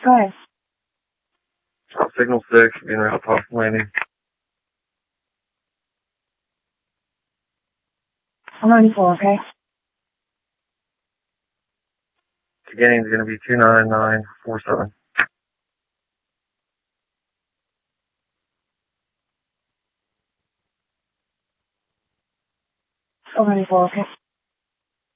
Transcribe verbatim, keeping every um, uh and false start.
Go ahead. Stop signal six, being route past landing. I'm ninety-four, okay? Beginning is going to be two nine nine four seven. I'm ninety-four, okay?